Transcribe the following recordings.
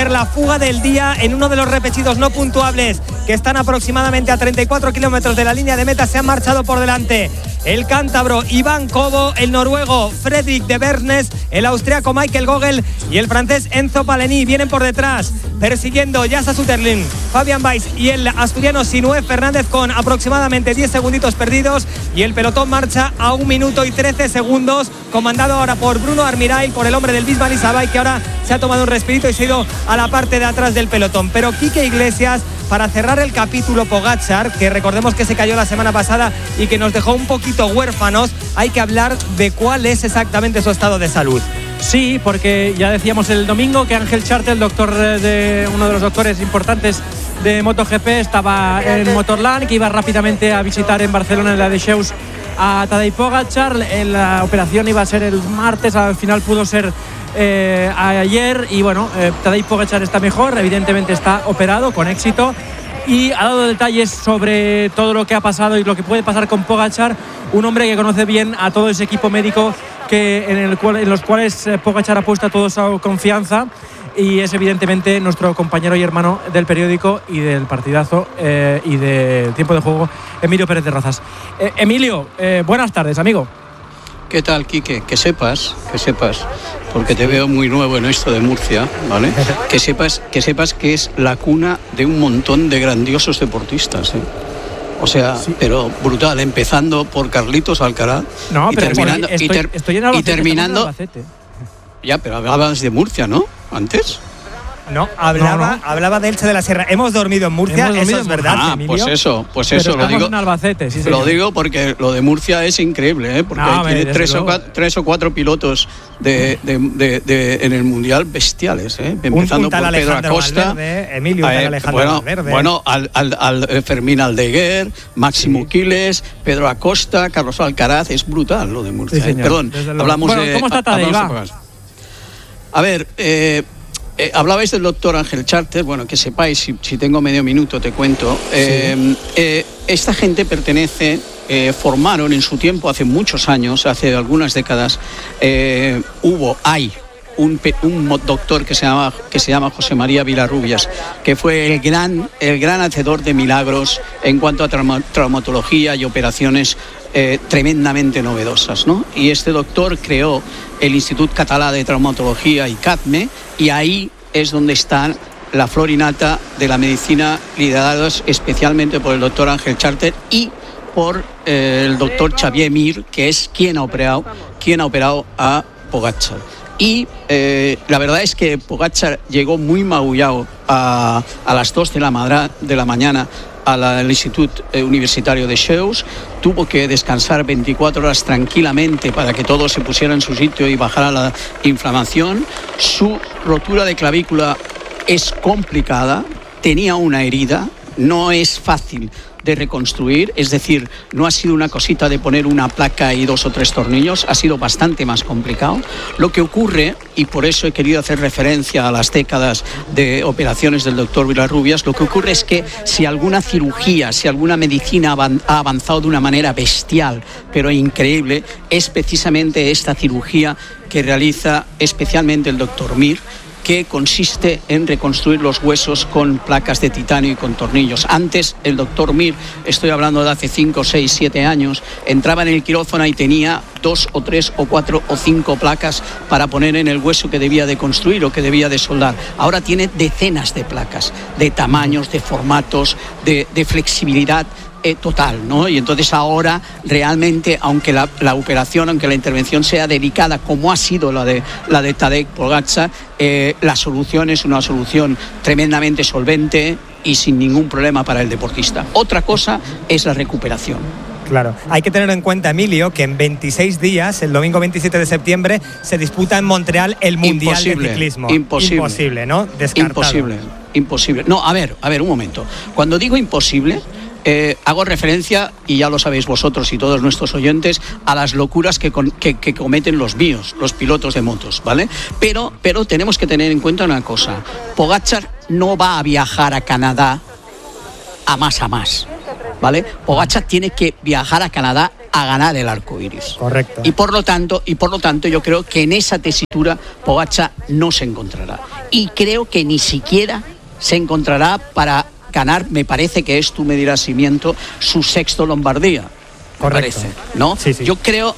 ser la fuga del día en uno de los repetidos no puntuables que están aproximadamente a 34 kilómetros de la línea de meta. Se han marchado por delante el cántabro Iván Cobo, el noruego Fredrik de Bernes, el austriaco Michael Gogel y el francés Enzo Palení. Vienen por detrás persiguiendo Jasa Sutterling, Fabian Weiss y el asturiano Sinué Fernández con aproximadamente 10 segunditos perdidos, y el pelotón marcha a 1 minuto y 13 segundos, comandado ahora por Bruno Armirail, por el hombre del Bisbal Isabay, que ahora se ha tomado un respirito y se ha ido a la parte de atrás del pelotón. Pero Quique Iglesias, para cerrar el capítulo Pogačar, que recordemos que se cayó la semana pasada y que nos dejó un poquito huérfanos, hay que hablar de cuál es exactamente su estado de salud. Sí, porque ya decíamos el domingo que Ángel Charte, uno de los doctores importantes de MotoGP, estaba en Motorland, que iba rápidamente a visitar en Barcelona, en la de Descheus, a Tadej Pogačar. La operación iba a ser el martes, al final pudo ser ayer, y bueno, Tadej Pogačar está mejor, evidentemente está operado con éxito, y ha dado detalles sobre todo lo que ha pasado y lo que puede pasar con Pogačar, un hombre que conoce bien a todo ese equipo médico en los cuales Pogačar ha puesto toda su confianza, y es evidentemente nuestro compañero y hermano del periódico y del partidazo y de Tiempo de Juego, Emilio Pérez de Rozas. Emilio, buenas tardes, amigo. ¿Qué tal, Quique? Que sepas, porque te veo muy nuevo en esto de Murcia, ¿vale? que sepas que es la cuna de un montón de grandiosos deportistas, ¿eh? O sea, sí, pero brutal, empezando por Carlitos Alcaraz, no, y terminando, estoy en Albacete, y terminando. Ya, pero hablabas de Murcia, ¿no? Antes. No, hablaba de Elche de la Sierra. Hemos dormido en Murcia, eso es verdad, Emilio. Pues eso, lo digo. En Albacete, sí, lo digo porque lo de Murcia es increíble, ¿eh? Porque tiene tres o cuatro pilotos en el Mundial bestiales, ¿eh? Empezando por Pedro Acosta, Valverde, Emilio, Valverde. Bueno, al Fermín Aldeguer, Máximo Quiles, Pedro Acosta, Carlos Alcaraz. Es brutal lo de Murcia. Sí, Perdón, hablamos de. ¿Cómo está Tadej? A ver, hablabais del doctor Ángel Charte. Bueno, que sepáis, si tengo medio minuto te cuento. Esta gente formaron en su tiempo, hace muchos años, hace algunas décadas, hay un doctor que se llama José María Vilarrubias, que fue el gran hacedor de milagros en cuanto a traumatología y operaciones tremendamente novedosas, ¿no? Y este doctor creó el Institut Català de Traumatología, ICATME, y ahí es donde está la flor y nata de la medicina, liderados especialmente por el doctor Ángel Charte y por el doctor Xavier Mir, que es quien ha operado a Pogačar. Y la verdad es que Pogačar llegó muy magullado a las 2 de la mañana al Instituto Universitario de Descheus. Tuvo que descansar 24 horas tranquilamente para que todo se pusiera en su sitio y bajara la inflamación. Su rotura de clavícula es complicada, tenía una herida, no es fácil de reconstruir, es decir, no ha sido una cosita de poner una placa y 2 o 3 tornillos, ha sido bastante más complicado. Lo que ocurre, y por eso he querido hacer referencia a las décadas de operaciones del doctor Vilarrubias, lo que ocurre es que si alguna cirugía, si alguna medicina ha avanzado de una manera bestial, pero increíble, es precisamente esta cirugía que realiza especialmente el doctor Mir, que consiste en reconstruir los huesos con placas de titanio y con tornillos. Antes, el doctor Mir, estoy hablando de hace 5, 6, 7 años, entraba en el quirófano y tenía 2 o 3 o 4 o 5 placas para poner en el hueso que debía de construir o que debía de soldar. Ahora tiene decenas de placas, de tamaños, de formatos, de flexibilidad total, ¿no? Y entonces ahora realmente, aunque la operación, aunque la intervención sea delicada, como ha sido la de Tadej Pogačar, la solución es una solución tremendamente solvente y sin ningún problema para el deportista. Otra cosa es la recuperación. Claro, hay que tener en cuenta, Emilio, que en 26 días, el domingo 27 de septiembre, se disputa en Montreal el Mundial de Ciclismo. Imposible, ¿no? Descartado. Imposible. No, a ver, un momento. Cuando digo imposible, hago referencia, y ya lo sabéis vosotros y todos nuestros oyentes, a las locuras que cometen los pilotos de motos, ¿vale? Pero tenemos que tener en cuenta una cosa. Pogačar no va a viajar a Canadá a más, ¿vale? Pogačar tiene que viajar a Canadá a ganar el arco iris. Correcto. Y por lo tanto yo creo que en esa tesitura Pogačar no se encontrará. y creo que ni siquiera se encontrará para ganar, me parece que es, tú me dirás si miento, su sexto Lombardía. Correcto. Parece, ¿no? Sí, sí. Yo creo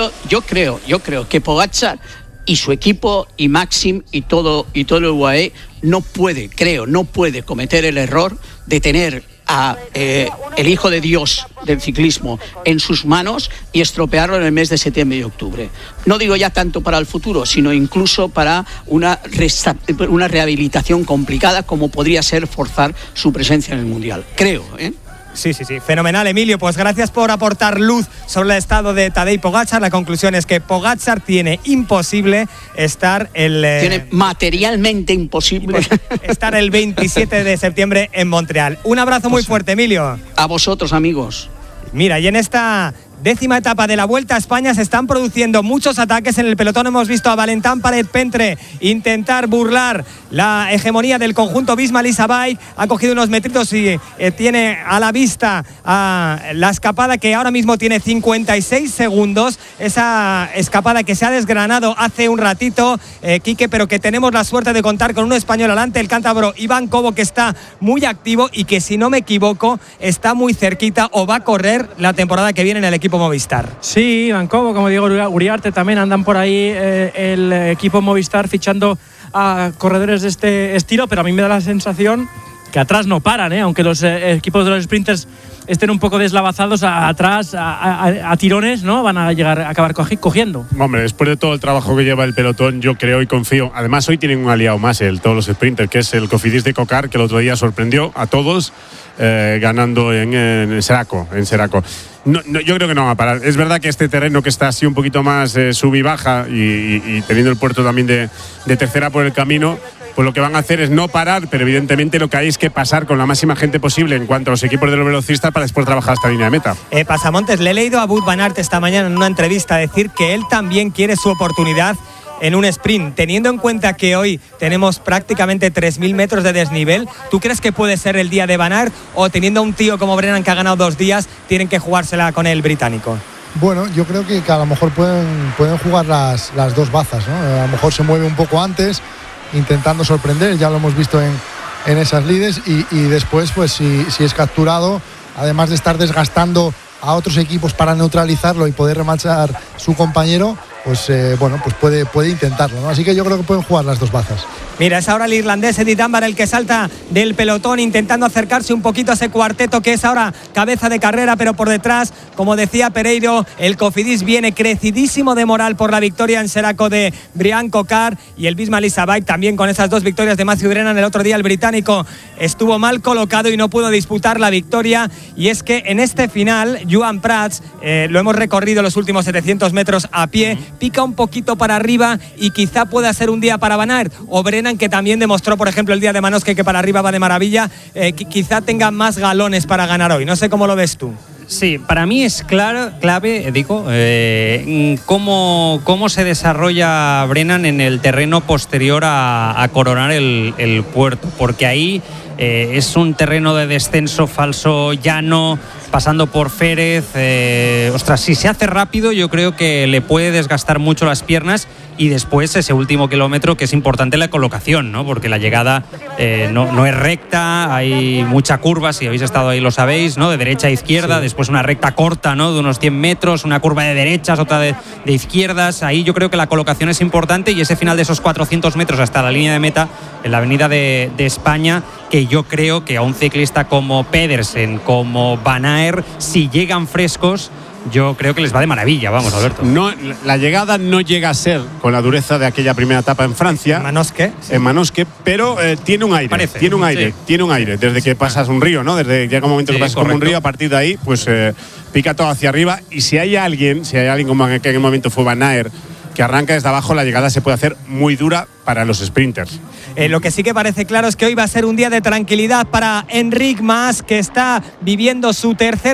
que Pogačar y su equipo y Maxim y todo el UAE no puede cometer el error de tener a el hijo de Dios del ciclismo en sus manos y estropearlo en el mes de septiembre y octubre. No digo ya tanto para el futuro, sino incluso para una rehabilitación complicada como podría ser forzar su presencia en el Mundial. Creo, ¿eh? Sí, fenomenal, Emilio. Pues gracias por aportar luz sobre el estado de Tadej Pogačar. La conclusión es que Pogačar tiene imposible estar tiene materialmente imposible estar el 27 de septiembre en Montreal. Un abrazo muy fuerte, Emilio. A vosotros, amigos. Mira, y en esta 10ª etapa de la Vuelta a España se están produciendo muchos ataques en el pelotón. Hemos visto a Valentán Paret-Pentre intentar burlar la hegemonía del conjunto Visma-Lease-Bike. Ha cogido unos metritos y tiene a la vista la escapada, que ahora mismo tiene 56 segundos. Esa escapada que se ha desgranado hace un ratito, Quique, pero que tenemos la suerte de contar con un español adelante, el cántabro Iván Cobo, que está muy activo y que, si no me equivoco, está muy cerquita o va a correr la temporada que viene en el equipo Movistar. Sí, Iván Cobo, como digo, Uriarte también andan por ahí, el equipo Movistar fichando a corredores de este estilo, pero a mí me da la sensación que atrás no paran, aunque los equipos de los sprinters estén un poco deslavazados, atrás a tirones, ¿no? Van a llegar a acabar cogiendo. Hombre, después de todo el trabajo que lleva el pelotón, yo creo y confío. Además, hoy tienen un aliado más, todos los sprinters, que es el Cofidis de Cocar, que el otro día sorprendió a todos ganando en Seraco. No, yo creo que no va a parar. Es verdad que este terreno, que está así un poquito más sub y baja, y teniendo el puerto también de tercera por el camino, pues lo que van a hacer es no parar, pero evidentemente lo que hay es que pasar con la máxima gente posible en cuanto a los equipos de los velocistas para después trabajar esta línea de meta. Pasamontes, le he leído a Wout van Aert esta mañana en una entrevista decir que él también quiere su oportunidad en un sprint, teniendo en cuenta que hoy tenemos prácticamente 3.000 metros de desnivel. ¿Tú crees que puede ser el día de Van Aert, o teniendo a un tío como Brennan que ha ganado 2 días, tienen que jugársela con el británico? Bueno, yo creo que a lo mejor pueden jugar las dos bazas, ¿no? A lo mejor se mueve un poco antes, intentando sorprender, ya lo hemos visto en esas lides, y después, pues si es capturado, además de estar desgastando a otros equipos para neutralizarlo y poder remarchar su compañero, pues puede intentarlo, ¿no? Así que yo creo que pueden jugar las dos bazas. Mira, es ahora el irlandés Eddie Dunbar el que salta del pelotón, intentando acercarse un poquito a ese cuarteto que es ahora cabeza de carrera, pero por detrás, como decía Pereiro, el Cofidis viene crecidísimo de moral por la victoria en Seraco de Brian Cocar, y el Visma-Lease-Bike también con esas 2 victorias de Matthew Brennan. El otro día el británico estuvo mal colocado y no pudo disputar la victoria, y es que en este final Joan Prats, lo hemos recorrido los últimos 700 metros a pie, pica un poquito para arriba y quizá pueda ser un día para Van Aert o Brennan, que también demostró, por ejemplo, el día de Manosque, que para arriba va de maravilla. Quizá tenga más galones para ganar hoy. No sé cómo lo ves tú. Sí, para mí es clave, digo, cómo se desarrolla Brennan en el terreno posterior a coronar el puerto, porque ahí es un terreno de descenso falso, llano, pasando por Férez. Si se hace rápido, yo creo que le puede desgastar mucho las piernas, y después ese último kilómetro, que es importante la colocación, ¿no? Porque la llegada no es recta, hay mucha curva, si habéis estado ahí lo sabéis, ¿no? De derecha a izquierda, sí. Después una recta corta, ¿no? De unos 100 metros, una curva de derechas, otra de izquierdas. Ahí yo creo que la colocación es importante, y ese final de esos 400 metros hasta la línea de meta, en la avenida de España, que yo creo que a un ciclista como Pedersen, como Van Aert, si llegan frescos, yo creo que les va de maravilla, vamos, Alberto. No, la llegada no llega a ser con la dureza de aquella primera etapa en Francia. En Manosque, pero tiene un aire. Tiene un aire. Desde que pasas un río, ¿no? Desde que llega un momento que pasas como un río, a partir de ahí, pues pica todo hacia arriba. Y si hay alguien como en aquel momento fue Van Aert, que arranca desde abajo, la llegada se puede hacer muy dura para los sprinters. Lo que sí que parece claro es que hoy va a ser un día de tranquilidad para Enric Mas, que está viviendo su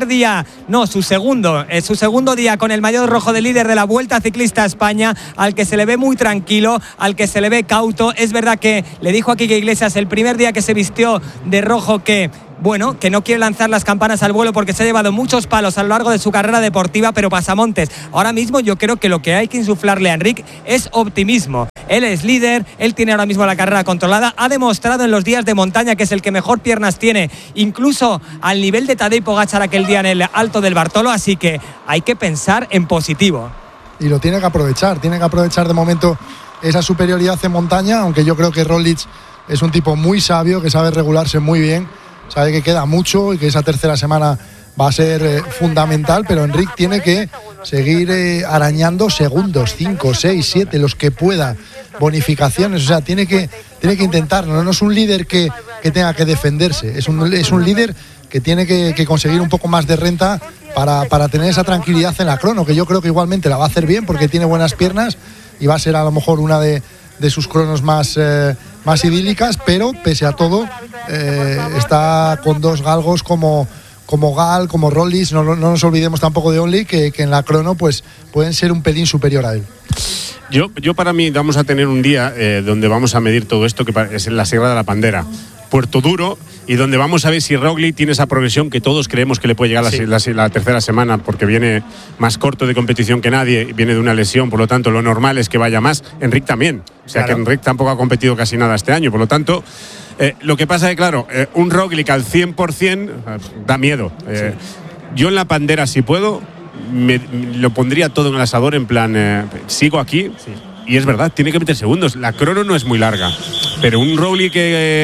segundo día con el maillot rojo de líder de la Vuelta Ciclista a España, al que se le ve muy tranquilo, al que se le ve cauto. Es verdad que le dijo a Quique Iglesias el primer día que se vistió de rojo que no quiere lanzar las campanas al vuelo, porque se ha llevado muchos palos a lo largo de su carrera deportiva, pero Pasamontes, ahora mismo yo creo que lo que hay que insuflarle a Enric es optimismo. él es líder, él tiene ahora mismo la carrera controlada, ha demostrado en los días de montaña que es el que mejor piernas tiene, incluso al nivel de Tadej Pogačar aquel día en el Alto del Bartolo, así que hay que pensar en positivo. Y lo tiene que aprovechar de momento esa superioridad en montaña, aunque yo creo que Roglic es un tipo muy sabio, que sabe regularse muy bien, sabe que queda mucho y que esa tercera semana va a ser fundamental, pero Enric tiene que seguir arañando segundos, 5, 6, 7, los que pueda, bonificaciones, o sea, tiene que intentarlo, no es un líder que tenga que defenderse, es un líder que tiene que conseguir un poco más de renta para tener esa tranquilidad en la crono, que yo creo que igualmente la va a hacer bien porque tiene buenas piernas y va a ser a lo mejor una de sus cronos más idílicas, pero pese a todo está con dos galgos como Gal, como Roglic, no nos olvidemos tampoco de Only, que en la crono pues pueden ser un pelín superior a él. Yo para mí vamos a tener un día donde vamos a medir todo esto, que es en la Sierra de la Pandera, Puerto Duro, y donde vamos a ver si Roglic tiene esa progresión que todos creemos que le puede llegar la tercera semana, porque viene más corto de competición que nadie, viene de una lesión, por lo tanto lo normal es que vaya más. Enric también, o sea claro, que Enric tampoco ha competido casi nada este año, por lo tanto lo que pasa es que claro, un Roglic al 100% da miedo. Yo en la Pandera, si puedo, lo pondría todo en el asador, en plan sigo aquí. Y es verdad, tiene que meter segundos. La crono no es muy larga, pero un Roglic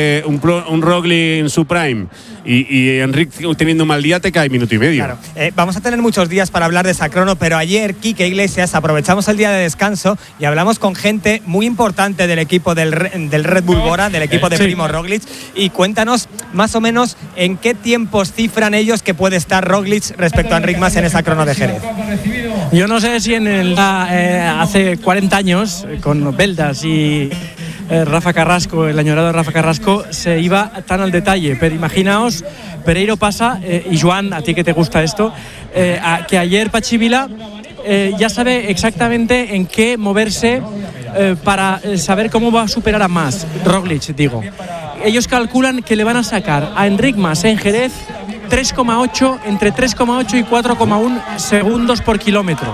en su prime y Enric teniendo un mal día te cae minuto y medio. Claro. Vamos a tener muchos días para hablar de esa crono, pero ayer, Quique Iglesias, aprovechamos el día de descanso y hablamos con gente muy importante del equipo del Red Bull Bora, del equipo de Primo Roglic, y cuéntanos más o menos en qué tiempos cifran ellos que puede estar Roglic respecto a Enric Mas en esa crono de Jerez. Yo no sé si hace 40 años, con Beldas y Rafa Carrasco, el añorado Rafa Carrasco, se iba tan al detalle, pero imaginaos, Pereiro pasa, y Joan, a ti que te gusta esto, que ayer Patxi Vila ya sabe exactamente en qué moverse para saber cómo va a superar a Mas, Roglic, digo. Ellos calculan que le van a sacar a Enric Mas en Jerez 3,8, entre 3,8 y 4,1 segundos por kilómetro.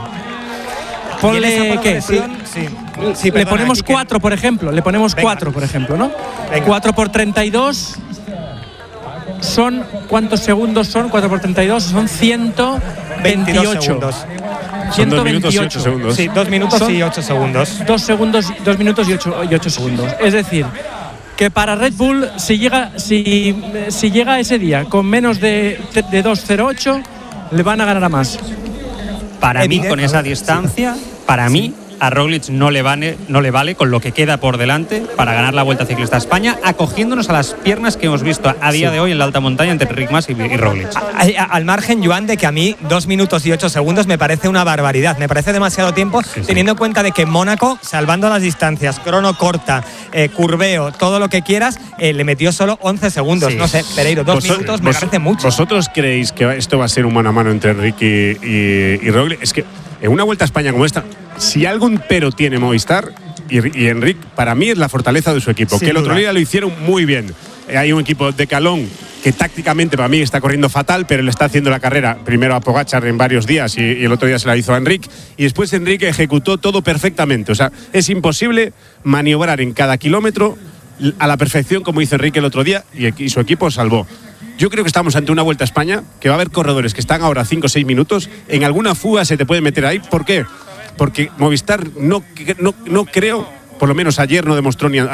Ponle que le ponemos 4, por ejemplo. Le ponemos 4, por ejemplo, ¿no? Venga. 4 por 32 son. ¿Cuántos segundos son? 4 por 32 son 128 segundos. Son 2 minutos y 8 segundos. Sí, 2 minutos y 8 segundos. 2 minutos y 8 segundos. Es decir, que para Red Bull, si llega ese día con menos de 2.08, le van a ganar a Mas. Para mí, con esa distancia, para mí, a Roglic no le vale con lo que queda por delante para ganar la Vuelta Ciclista a España, acogiéndonos a las piernas que hemos visto a día de hoy en la alta montaña entre Enric Mas y Roglic. Al margen, Joan, de que a mí 2 minutos y 8 segundos me parece una barbaridad, me parece demasiado tiempo, teniendo en cuenta de que en Mónaco, salvando las distancias, crono corta, curveo, todo lo que quieras, le metió solo 11 segundos. No sé, Pereiro, 2 minutos me parece mucho. ¿Vosotros creéis que esto va a ser un mano a mano entre Enric y Roglic? Es que en una Vuelta a España como esta, si algún pero tiene Movistar y Enric, para mí es la fortaleza de su equipo, que el otro día lo hicieron muy bien. Hay un equipo de Calón que tácticamente para mí está corriendo fatal, pero le está haciendo la carrera primero a Pogačar en varios días y el otro día se la hizo a Enric, y después Enric ejecutó todo perfectamente. O sea, es imposible maniobrar en cada kilómetro a la perfección como hizo Enric el otro día, y su equipo salvó. Yo creo que estamos ante una Vuelta a España que va a haber corredores que están ahora 5 o 6 minutos, en alguna fuga se te puede meter ahí. ¿Por qué? Porque Movistar no creo, por lo menos ayer no demostró, ni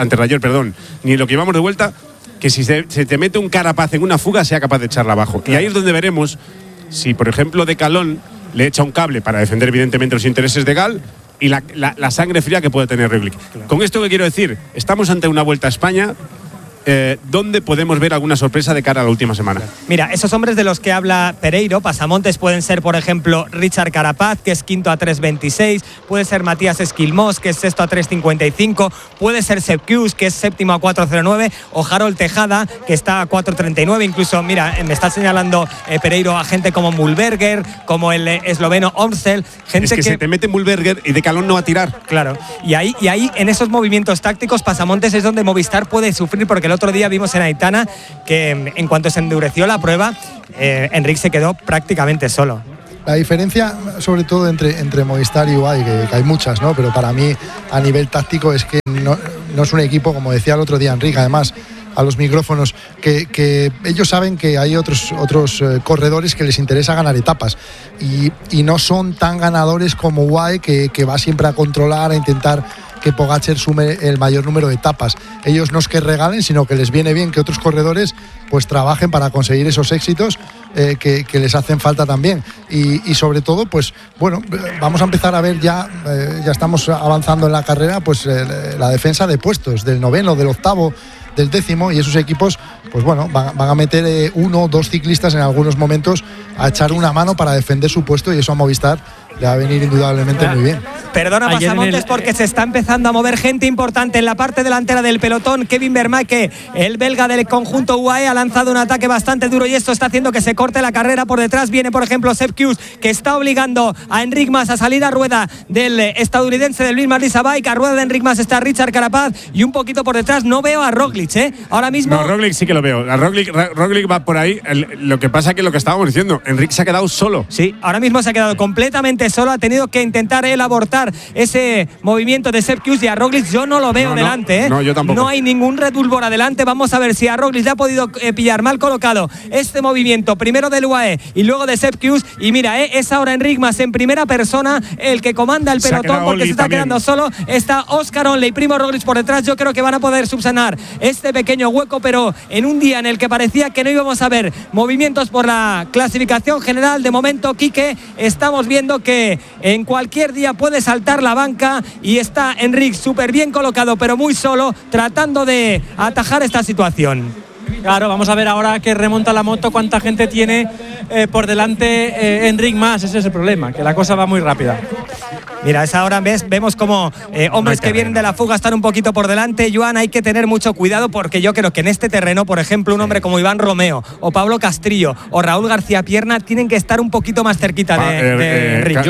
lo que llevamos de vuelta, que si se te mete un Carapaz en una fuga sea capaz de echarla abajo. Claro. Y ahí es donde veremos si, por ejemplo, de Calón le echa un cable para defender evidentemente los intereses de Gal y la sangre fría que puede tener Roglic. Claro. Con esto que quiero decir, estamos ante una Vuelta a España ¿dónde podemos ver alguna sorpresa de cara a la última semana? Mira, esos hombres de los que habla Pereiro, pasamontes, pueden ser, por ejemplo, Richard Carapaz, que es quinto a 3.26, puede ser Matías Esquilmós, que es sexto a 3.55, puede ser Sepp Kuss, que es séptimo a 4.09, o Harold Tejada, que está a 4.39. Incluso, mira, me está señalando Pereiro a gente como Mühlberger, como el esloveno Omsel, gente es que se te mete Mühlberger y de Calón no va a tirar. Claro, y ahí en esos movimientos tácticos, pasamontes, es donde Movistar puede sufrir, porque el otro día vimos en Aitana que en cuanto se endureció la prueba, Enric se quedó prácticamente solo. La diferencia, sobre todo entre Movistar y UAE, que hay muchas, ¿no? Pero para mí, a nivel táctico, es que no es un equipo, como decía el otro día Enrique, además, a los micrófonos, que ellos saben que hay otros corredores que les interesa ganar etapas y no son tan ganadores como UAE, que va siempre a controlar, a intentar que Pogačar sume el mayor número de etapas. Ellos no es que regalen, sino que les viene bien que otros corredores pues trabajen para conseguir esos éxitos que les hacen falta también. Y sobre todo, pues bueno, vamos a empezar a ver ya estamos avanzando en la carrera, pues la defensa de puestos, del 9º, del 8º, del 10º, y esos equipos pues bueno, van a meter 1 o 2 ciclistas en algunos momentos a echar una mano para defender su puesto, y eso a Movistar le va a venir indudablemente muy bien. Perdona, Pasamontes, porque se está empezando a mover gente importante en la parte delantera del pelotón. Kevin Vermaeke, el belga del conjunto UAE, ha lanzado un ataque bastante duro y esto está haciendo que se corte la carrera. Por detrás viene, por ejemplo, Sepp Kuss, que está obligando a Enric Mas a salir a rueda del estadounidense del Luis Marlisa Bike. A rueda de Enric Mas está Richard Carapaz y un poquito por detrás no veo a Roglic, ahora mismo. No, Roglic sí que lo veo. Roglic va por ahí. Lo que pasa es que lo que estábamos diciendo, Enric se ha quedado solo. Sí, ahora mismo se ha quedado completamente solo. Ha tenido que intentar él abortar ese movimiento de Sepp Kuss, y a Roglic yo no lo veo delante. No, yo tampoco. No hay ningún Red Bull por adelante. Vamos a ver si a Roglic le ha podido pillar mal colocado este movimiento, primero del UAE y luego de Sepp Kuss. Y mira, es ahora Enric Mas en primera persona el que comanda el pelotón, porque se está quedando solo. Está Oscar Onley y Primo Roglic por detrás. Yo creo que van a poder subsanar este pequeño hueco, pero en un día en el que parecía que no íbamos a ver movimientos por la clasificación general, de momento, Quique, estamos viendo que en cualquier día puede saltar la banca, y está Enric súper bien colocado, pero muy solo, tratando de atajar esta situación. Claro, vamos a ver ahora que remonta la moto cuánta gente tiene por delante Enric Mas. Ese es el problema, que la cosa va muy rápida. Mira, es ahora vemos como hombres que vienen de la fuga están un poquito por delante. Joan, hay que tener mucho cuidado, porque yo creo que en este terreno, por ejemplo, un hombre como Iván Romeo o Pablo Castrillo o Raúl García Pierna tienen que estar un poquito más cerquita de Enric.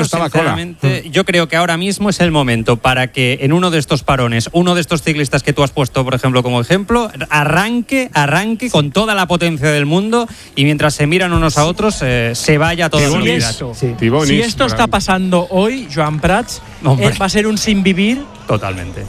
Yo creo que ahora mismo es el momento para que en uno de estos parones, uno de estos ciclistas que tú has puesto, por ejemplo, como ejemplo, arranque con toda la potencia del mundo, y mientras se miran unos a otros se vaya toda la vida. Si esto está pasando hoy, Joan Prats, va a ser un sin vivir totalmente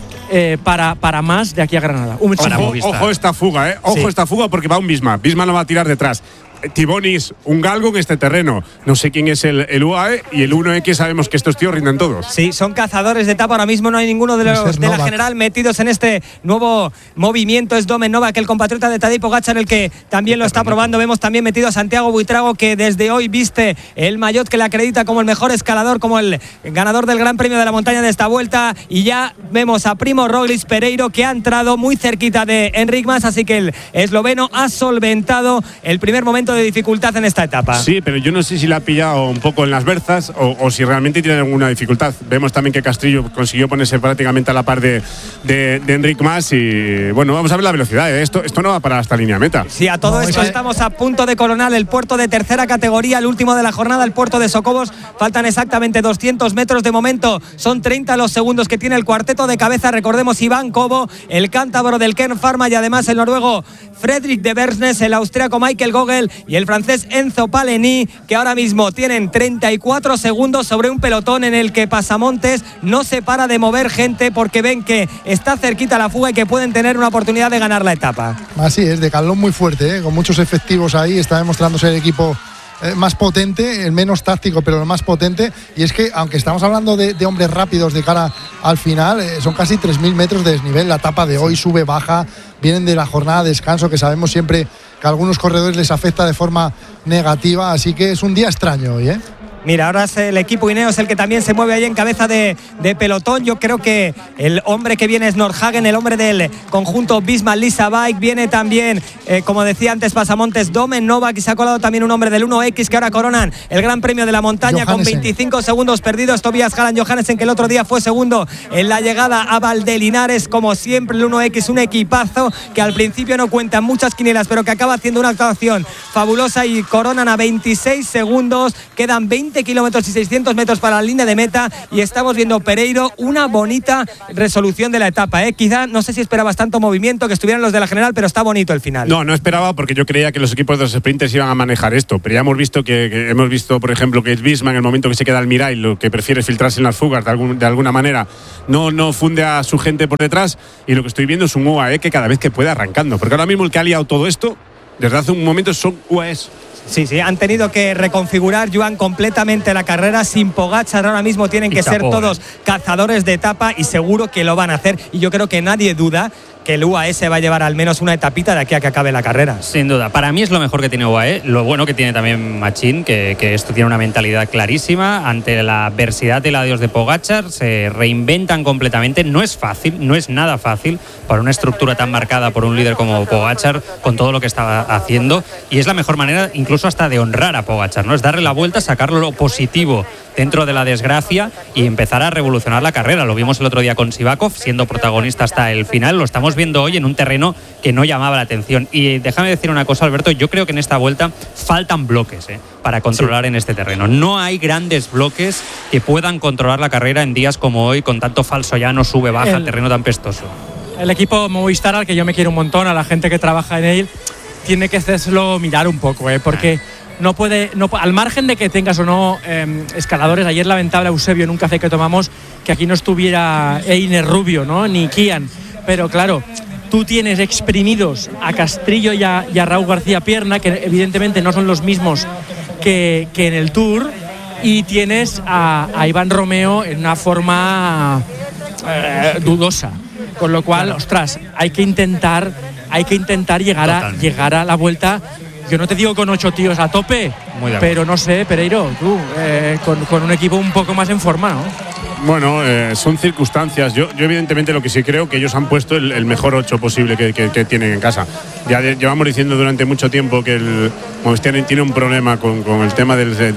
para más de aquí a Granada. Ojo esta fuga, esta fuga, porque va un Bisma lo va a tirar detrás. Tibonis, un galgo en este terreno. No sé quién es el UAE, y el 1X sabemos que estos tíos rinden todos. Sí, son cazadores de etapa. Ahora mismo no hay ninguno de los de la general metidos en este nuevo movimiento. Es Domen Novak, el compatriota de Tadej Pogačar, el que también lo está probando. Vemos también metido a Santiago Buitrago, que desde hoy viste el maillot que le acredita como el mejor escalador, como el ganador del Gran Premio de la Montaña de esta vuelta. Y ya vemos a Primo Roglic Pereiro, que ha entrado muy cerquita de Enric Mas, así que el esloveno ha solventado el primer momento de dificultad en esta etapa. Sí, pero yo no sé si la ha pillado un poco en las berzas o si realmente tiene alguna dificultad. Vemos también que Castrillo consiguió ponerse prácticamente a la par de Enric Mas, y bueno, vamos a ver la velocidad. Esto no va para esta línea meta. Sí, a todo esto estamos a punto de coronar el puerto de tercera categoría, el último de la jornada, el puerto de Socobos. Faltan exactamente 200 metros de momento. Son 30 los segundos que tiene el cuarteto de cabeza. Recordemos, Iván Cobo, el cántabro del Kern Pharma, y además el noruego Fredrik de Bersnes, el austriaco Michael Gogel y el francés Enzo Paleni, que ahora mismo tienen 34 segundos sobre un pelotón en el que Pasamontes no se para de mover gente, porque ven que está cerquita la fuga y que pueden tener una oportunidad de ganar la etapa. Así es, de calón muy fuerte, con muchos efectivos ahí. Está demostrándose el equipo más potente, el menos táctico, pero el más potente. Y es que, aunque estamos hablando de hombres rápidos de cara al final, son casi 3.000 metros de desnivel. La etapa de hoy sube, baja, vienen de la jornada de descanso, que sabemos siempre que a algunos corredores les afecta de forma negativa, así que es un día extraño hoy, Mira, ahora es el equipo Ineos el que también se mueve ahí en cabeza de pelotón. Yo creo que el hombre que viene es Nordhagen, el hombre del conjunto Visma Lisa Bike. Viene también, como decía antes Pasamontes, Domen Novak, y se ha colado también un hombre del 1X que ahora coronan el Gran Premio de la Montaña con 25 segundos perdidos. Tobias Halland Johannesen, que el otro día fue segundo en la llegada a Valdelinares. Como siempre, el 1X, un equipazo que al principio no cuentan muchas quinielas, pero que acaba haciendo una actuación fabulosa, y coronan a 26 segundos. Quedan 20 7 kilómetros y 600 metros para la línea de meta y estamos viendo, Pereiro, una bonita resolución de la etapa. Quizá, no sé si esperabas tanto movimiento, que estuvieran los de la general, pero está bonito el final. No esperaba, porque yo creía que los equipos de los sprinters iban a manejar esto, pero ya hemos visto por ejemplo, que Bisman, en el momento que se queda al Mirai, lo que prefiere filtrarse en las fugas de alguna manera, no funde a su gente por detrás, y lo que estoy viendo es un UAE que cada vez que puede arrancando, porque ahora mismo el que ha liado todo esto desde hace un momento son UAEs. Sí, han tenido que reconfigurar, Joan, completamente la carrera. Sin Pogačar ahora mismo tienen que ser todos cazadores de etapa, y seguro que lo van a hacer, y yo creo que nadie duda que el UAE se va a llevar al menos una etapita de aquí a que acabe la carrera. Sin duda, para mí es lo mejor que tiene UAE, lo bueno que tiene también Machín, que esto tiene una mentalidad clarísima. Ante la adversidad y el adiós de Pogačar se reinventan completamente. No es fácil, no es nada fácil para una estructura tan marcada por un líder como Pogačar, con todo lo que estaba haciendo, y es la mejor manera incluso hasta de honrar a Pogačar, ¿no? Es darle la vuelta, sacarlo lo positivo dentro de la desgracia y empezar a revolucionar la carrera. Lo vimos el otro día con Sivakov, siendo protagonista hasta el final. Lo estamos viendo hoy en un terreno que no llamaba la atención. Y déjame decir una cosa, Alberto, yo creo que en esta vuelta faltan bloques para controlar en este terreno. No hay grandes bloques que puedan controlar la carrera en días como hoy, con tanto falso llano, sube, baja, terreno tan pestoso. El equipo Movistar, al que yo me quiero un montón, a la gente que trabaja en él, tiene que hacerlo mirar un poco, porque no puede, al margen de que tengas o no escaladores. Ayer lamentable, Eusebio, en un café que tomamos, que aquí no estuviera Einer Rubio, ¿no? Ni Kian, pero claro, tú tienes exprimidos a Castrillo y a Raúl García Pierna, que evidentemente no son los mismos que en el Tour, y tienes a Iván Romeo en una forma dudosa, con lo cual, ostras, hay que intentar llegar a la vuelta. Yo no te digo con 8 tíos a tope, pero no sé, Pereiro, tú, con un equipo un poco más en forma, ¿no? Bueno, son circunstancias. Yo evidentemente lo que sí creo que ellos han puesto el mejor 8 posible que tienen en casa. Ya llevamos diciendo durante mucho tiempo que el Movistar tiene un problema con el tema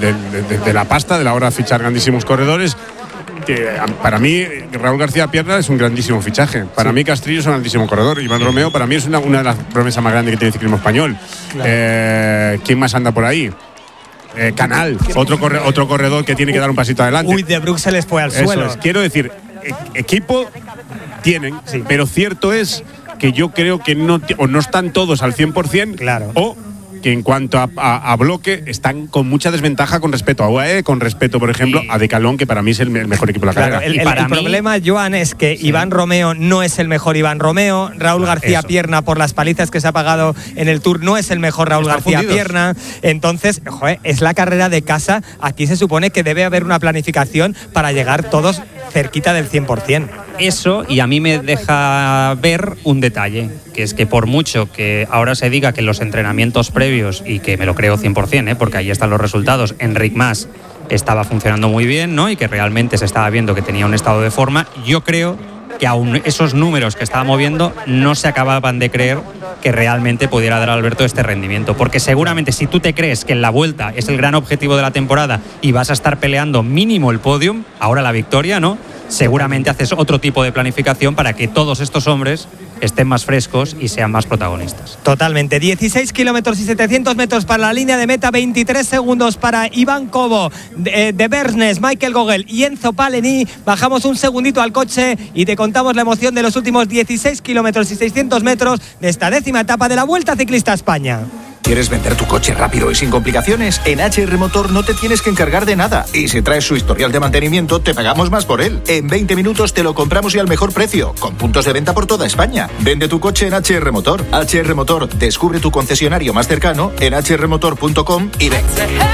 de la pasta, de la hora de fichar grandísimos corredores. Que para mí Raúl García Pierna es un grandísimo fichaje. Para mí Castrillo es un grandísimo corredor. Iván Romeo para mí es una de las promesas más grandes que tiene el ciclismo español. Claro. ¿Quién más anda por ahí? Canal, otro corredor que tiene que dar un pasito adelante. De Brooks se les fue al suelo. Quiero decir, equipo tienen, pero cierto es que yo creo que no están todos al 100%, claro, o que en cuanto a bloque están con mucha desventaja con respecto a UAE, con respecto, por ejemplo, a Decathlon, que para mí es el mejor equipo de la carrera. El problema, Joan, es que Iván Romeo no es el mejor Iván Romeo, Raúl García Pierna, por las palizas que se ha pagado en el Tour, no es el mejor Raúl García Pierna. Entonces, es la carrera de casa. Aquí se supone que debe haber una planificación para llegar todos cerquita del 100%. Eso, y a mí me deja ver un detalle, que es que por mucho que ahora se diga que los entrenamientos previos, y que me lo creo 100%, porque ahí están los resultados, Enric Mas estaba funcionando muy bien, ¿no? Y que realmente se estaba viendo que tenía un estado de forma, yo creo que aún esos números que estaba moviendo no se acababan de creer que realmente pudiera dar a Alberto este rendimiento, porque seguramente si tú te crees que en la Vuelta es el gran objetivo de la temporada y vas a estar peleando mínimo el podium, ahora la victoria, ¿no? Seguramente haces otro tipo de planificación para que todos estos hombres estén más frescos y sean más protagonistas. Totalmente. 16 kilómetros y 700 metros para la línea de meta, 23 segundos para Iván Cobo, de Bernes, Michael Gogel y Enzo Paleni. Bajamos un segundito al coche y te contamos la emoción de los últimos 16 kilómetros y 600 metros de esta 10ª etapa de la Vuelta Ciclista a España. ¿Quieres vender tu coche rápido y sin complicaciones? En HR Motor no te tienes que encargar de nada. Y si traes su historial de mantenimiento, te pagamos más por él. En 20 minutos te lo compramos y al mejor precio, con puntos de venta por toda España. Vende tu coche en HR Motor. HR Motor, descubre tu concesionario más cercano en hrmotor.com y ven.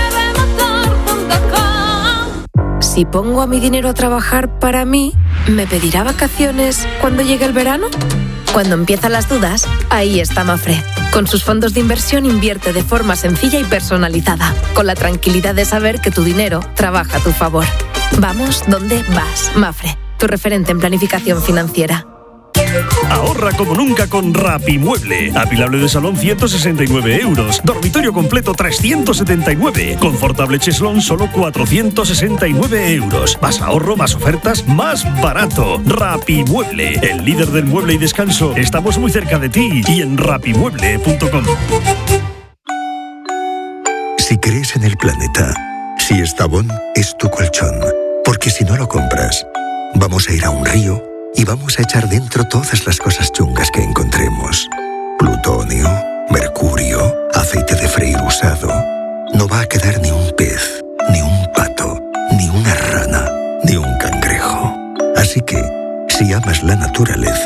Si pongo a mi dinero a trabajar para mí, ¿me pedirá vacaciones cuando llegue el verano? Cuando empiezan las dudas, ahí está Mafre. Con sus fondos de inversión invierte de forma sencilla y personalizada, con la tranquilidad de saber que tu dinero trabaja a tu favor. Vamos donde vas. Mafre, tu referente en planificación financiera. Ahorra como nunca con Rapimueble. Apilable de salón 169 €. Dormitorio completo 379. Confortable cheslón solo 469 €. Más ahorro, más ofertas, más barato. Rapimueble, el líder del mueble y descanso. Estamos muy cerca de ti y en rapimueble.com. Si crees en el planeta, Si Estavón es tu colchón, porque si no lo compras, vamos a ir a un río y vamos a echar dentro todas las cosas chungas que encontremos. Plutonio, mercurio, aceite de freír usado. No va a quedar ni un pez, ni un pato, ni una rana, ni un cangrejo. Así que, si amas la naturaleza,